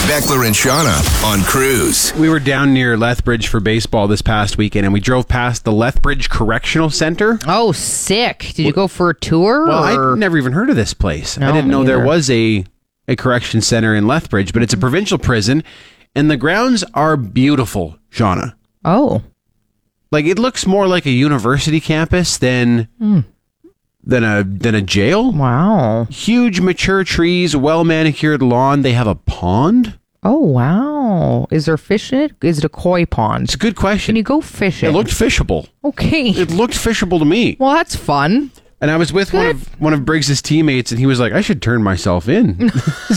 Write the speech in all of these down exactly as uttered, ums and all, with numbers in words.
Beckler and Shauna on Cruise. We were down near Lethbridge for baseball this past weekend, and we drove past the Lethbridge Correctional Center. Oh, sick. Did you go for a tour? Well, or? I'd never even heard of this place. No, I didn't know me there either. was a, a correction center in Lethbridge, but it's a provincial prison, and the grounds are beautiful, Shauna. Oh. Like, it looks more like a university campus than... Mm. Than a than a jail. Wow. Huge mature trees, well manicured lawn. They have a pond. Oh, wow. Is there fish in it? Is it a koi pond? It's a good question. Can you go fishing? It looked fishable. Okay. It looked fishable to me. Well, that's fun. And I was with one Good. of one of Briggs's teammates, and he was like, "I should turn myself in.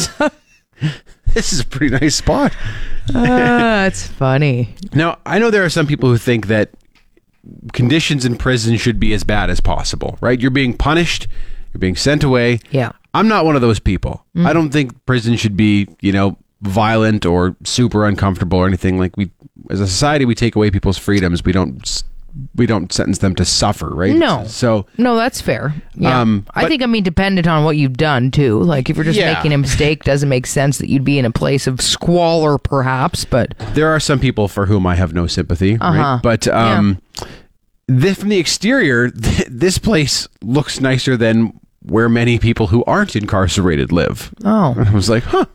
This is a pretty nice spot." Uh, that's funny. Now, I know there are some people who think that conditions in prison should be as bad as possible, right? You're being punished, you're being sent away. Yeah. I'm not one of those people. Mm. I don't think prison should be, you know, violent or super uncomfortable or anything. Like, we, as a society, we take away people's freedoms. We don't, we don't sentence them to suffer, right? No. So, No, that's fair. Yeah. Um, I but- think, I mean, dependent on what you've done, too. Like, if you're just Yeah. making a mistake, doesn't make sense that you'd be in a place of squalor, perhaps, but... there are some people for whom I have no sympathy, Uh-huh. right? But um, this, from the exterior, th- this place looks nicer than where many people who aren't incarcerated live. Oh. I was like, huh.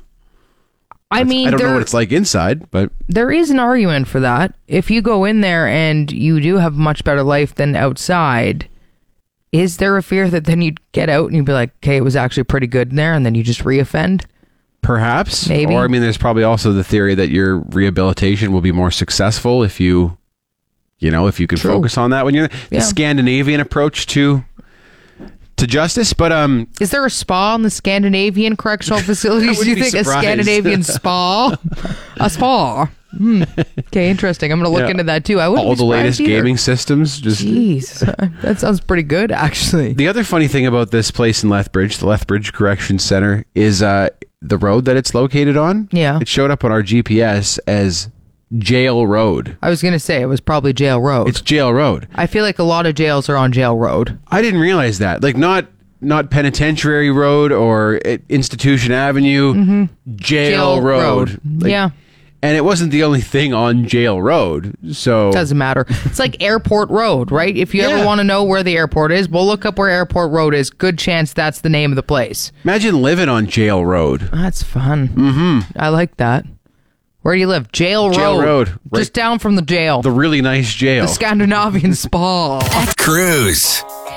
I mean, I don't there, know what it's like inside, but there is an argument for that. If you go in there and you do have a much better life than outside, is there a fear that then you'd get out and you'd be like, okay, it was actually pretty good in there, and then you just reoffend? perhaps. Maybe. Or, I mean, there's probably also the theory that your rehabilitation will be more successful if you, you know, if you can True. focus on that when you're the Yeah. Scandinavian approach to to justice. But um, Is there a spa in the Scandinavian correctional facilities? Do you wouldn't be think a surprised. Scandinavian spa? A spa? Hmm. Okay, interesting. I'm going to look Yeah. into that too. I wouldn't all be the latest surprised either. gaming systems. Just Jeez, that sounds pretty good, actually. the other funny thing about this place in Lethbridge, the Lethbridge Correction Center, is uh, the road that it's located on. Yeah. It showed up on our G P S as Jail Road. I was going to say it was probably Jail Road. It's Jail Road. I feel like a lot of jails are on Jail Road. I didn't realize that. Like, not not Penitentiary Road or uh, Institution Avenue, Jail, Road. Like, yeah, and it wasn't the only thing on Jail Road. So doesn't matter. It's like Airport Road, right? If you Yeah. ever want to know where the airport is, well, look up where Airport Road is. Good chance that's the name of the place. imagine living on Jail Road. That's fun. Mm-hmm. I like that. Where do you live? Jail, Jail Road. Road, right. Just down from the jail. The really nice jail. The Scandinavian spa. Cruise.